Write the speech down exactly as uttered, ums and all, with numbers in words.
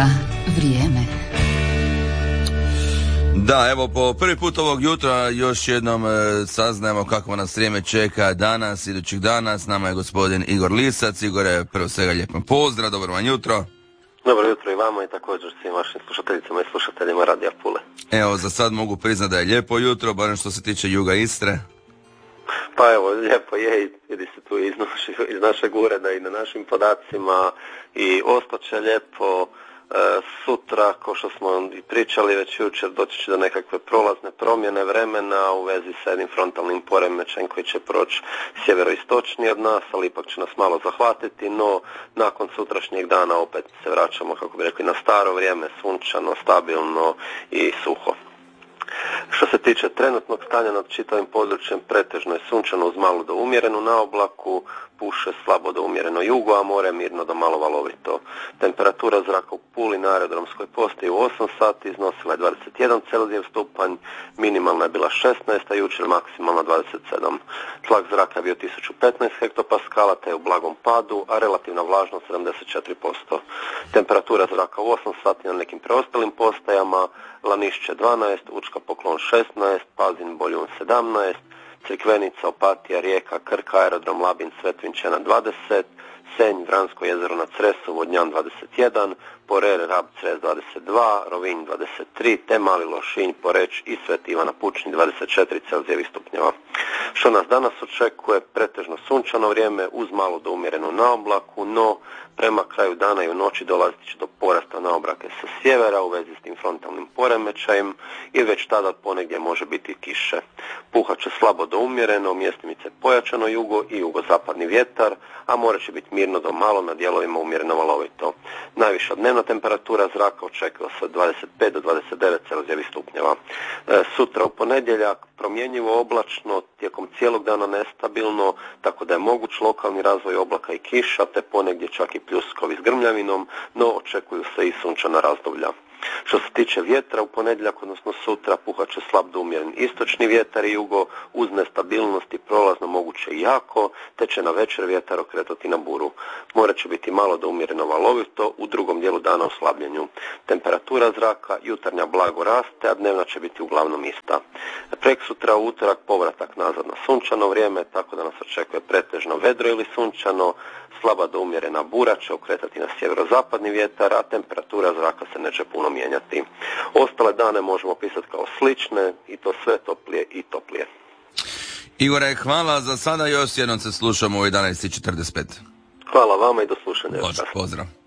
Juga, vrijeme. Da, evo po prvi put ovog jutra još jednom e, saznajemo kako nas vrijeme čeka danas, idućih dana. S nama je gospodin Igor Lisac. Igore, prvo svega lijepo pozdrav, dobro vam jutro. Dobro jutro i vama i također svim vašim slušateljicama i slušateljima Radija Pule. Evo, za sad mogu priznati da je lijepo jutro, barem što se tiče juga Istre. Pa evo, lijepo je i vidi se tu iz, naši, iz našeg ureda i na našim podacima i ostaće lijepo. E, sutra, kao što smo i pričali već jučer, doći će do nekakve prolazne promjene vremena u vezi sa jednim frontalnim poremećajem koji će proći sjeveroistočnije od nas, ali ipak će nas malo zahvatiti, no nakon sutrašnjeg dana opet se vraćamo, kako bi rekli, na staro vrijeme, sunčano, stabilno i suho. Što se tiče trenutnog stanja nad čitavim područjem, pretežno je sunčano uz malu do umjerenu na oblaku, puše slabo do umjereno jugo, a more mirno do malo valovito. Temperatura zraka u Puli na aerodromskoj postaji u osam sati iznosila je dvadeset jedan Celzijev stupanj, minimalna je bila šesnaest, a jučer maksimalna dvadeset sedam. Tlak zraka je bio tisuću petnaest hektopaskala, te je u blagom padu, a relativna vlažnost sedamdeset četiri posto. Temperatura zraka u osam sati na nekim preostalim postajama: Lanišće dvanaest, Učka Poklon šesnaest, Pazin Boljun sedamnaest, Crikvenica, Opatija, Rijeka, Krk, Aerodrom Labin, Svetvinčena dvadeset, Senj, Vransko jezero na Cresu, Vodnjan dvadeset jedan, Porer, Rab, Cres dvadeset dva, Rovinj dvadeset tri, te Mali Lošinj, Poreć i Sveti Ivan Pučni dvadeset četiri Celzijevih stupnjeva. Što nas danas očekuje? Pretežno sunčano vrijeme uz malo do umjereno na oblaku, no prema kraju dana i u noći dolazit će do porasta na oblake sa sjevera u vezi s tim frontalnim poremećajem i već tada ponegdje može biti kiše. Puhat će slabo do umjereno, mjestimice pojačano jugo i jugozapadni vjetar, a more će biti mirno do malo, na dijelovima umjereno valovito. Najviša dnevna temperatura zraka očekuje se od dvadeset pet do dvadeset devet Celzijevih stupnjeva. E, sutra u ponedjeljak promjenjivo oblačno, tijekom cijelog dana nestabilno, tako da je moguć lokalni razvoj oblaka i kiša, te ponegdje čak i pljuskovi s grmljavinom, no očekuju se i sunčana razdoblja. Što se tiče vjetra, u ponedjeljak, odnosno sutra, puhat će slab do umjeren istočni vjetar i jugo, uz nestabilnost i prolazno moguće i jako, te će na večer vjetar okretati na buru. More će biti malo do umjereno valovito, u drugom dijelu dana u slabljenju. Temperatura zraka jutarnja blago raste, a dnevna će biti uglavnom ista. Preksutra u utorak povratak nazad na sunčano vrijeme, tako da nas očekuje pretežno vedro ili sunčano, slaba do umjerena bura će okretati na sjeverozapadni vjetar, a temperatura zraka se neće puno mijenjati. Ostale dane možemo pisati kao slične i to sve toplije i toplije. Igore, hvala za sada, još jednom se slušamo u jedanaest i četrdeset pet. Hvala vama i do slušanja. Pozdrav.